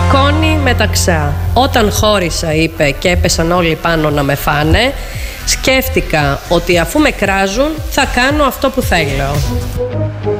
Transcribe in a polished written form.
Κόνη Μεταξά. Όταν χώρισα, είπε, και έπεσαν όλοι πάνω να με φάνε, σκέφτηκα ότι αφού με κράζουν θα κάνω αυτό που θέλω.